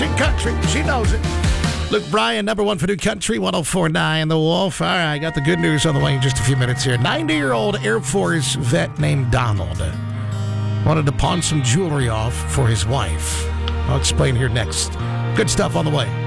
She country. She knows it. Luke Bryan, number one for New Country, 104.9 The Wolf. All right, got the good news on the way in just a few minutes here. 90-year-old Air Force vet named Donald wanted to pawn some jewelry off for his wife. I'll explain here next. Good stuff on the way.